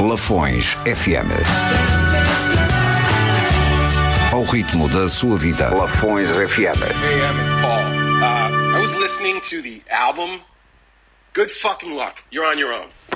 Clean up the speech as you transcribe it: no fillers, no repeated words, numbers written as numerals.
Lafões FM. Ao ritmo da sua vida. Lafões FM. Hey, it's Paul. I was listening to the album. Good fucking luck. You're on your own.